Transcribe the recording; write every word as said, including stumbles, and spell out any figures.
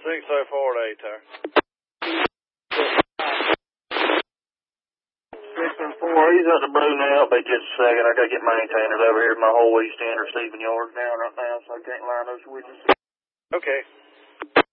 six oh four at eight there. six oh four, he's at the blue now. Be just a second. I gotta get maintainers over here. My whole east end receiving yards down right now, so I can't line those switches. Okay.